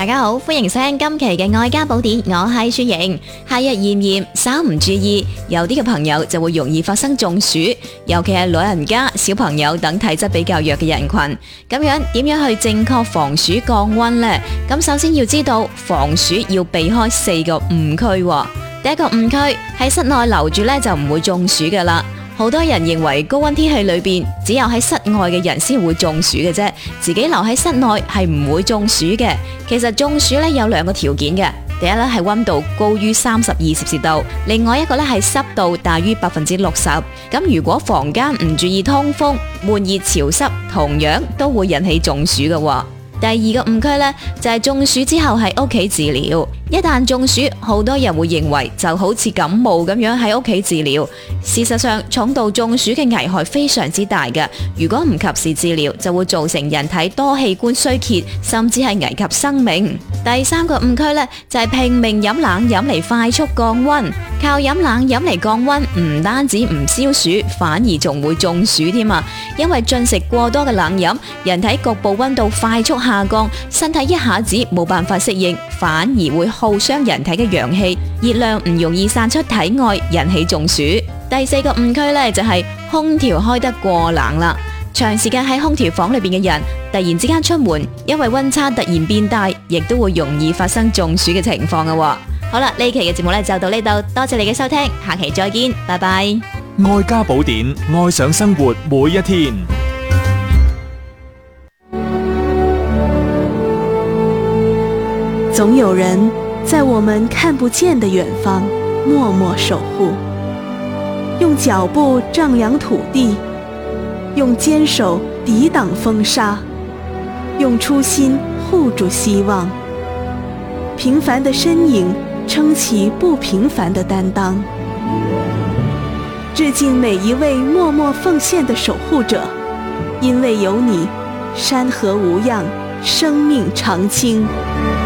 大家好，歡迎收聽今期嘅愛家寶典，我係雪瑩。夏日炎炎，稍唔注意，有啲嘅朋友就會容易發生中暑，尤其係老人家、小朋友等體質比較弱嘅人群。咁樣點樣去正確防暑降溫呢？咁首先要知道防暑要避開4個誤區。第一個誤區喺室內留住呢，就唔會中暑噶啦。好多人認為高溫天氣裏邊只有喺室外嘅人先會中暑嘅啫，自己留喺室內係唔會中暑嘅。其實中暑咧有2個條件嘅，第一咧係溫度高於32攝氏度，另外一個咧係濕度大於60%。咁如果房間唔注意通風，悶熱潮濕，同樣都會引起中暑嘅。第2個誤區呢，就係中暑之後喺屋企治療。一旦中暑，好多人會認為就好似感冒咁樣喺屋企治療。事實上，重度中暑嘅危害非常之大嘅。如果唔及時治療，就會造成人體多器官衰竭，甚至係危及生命。第3個誤區呢，就係拼命飲冷飲嚟快速降溫。靠飲冷飲嚟降溫，唔單止唔消暑，反而仲會中暑添啊！因為進食過多嘅冷飲，人體局部溫度快速下降，身體一下子冇辦法適應，反而會耗傷人體嘅陽氣，熱量唔容易散出體外，引起中暑。第4個誤區呢，就係空調開得過冷啦。長時間喺空調房裏邊嘅人，突然之間出門，因為溫差突然變大，亦都會容易發生中暑嘅情況嘅。好啦，呢期嘅節目呢就到呢度，多謝你嘅收聽，下期再見，拜拜。 愛家寶典，愛上生活每一天。 總有人在我們看不見的遠方默默守護，用腳步丈量土地，用堅守抵擋風沙，用初心護住希望。平凡的身影撐起不平凡的擔當。致敬每一位默默奉獻的守護者，因為有你，山河無恙，生命常青。